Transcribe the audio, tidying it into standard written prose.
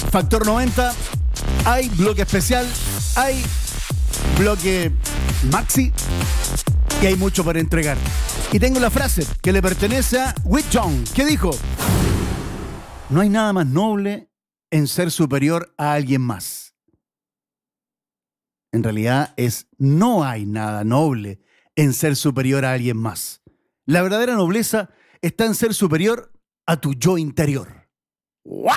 Factor 90, hay bloque especial, hay bloque maxi y hay mucho para entregar. Y tengo la frase que le pertenece a Whit Young, que dijo: no hay nada más noble en ser superior a alguien más. En realidad no hay nada noble en ser superior a alguien más. La verdadera nobleza está en ser superior a tu yo interior. ¡Wow!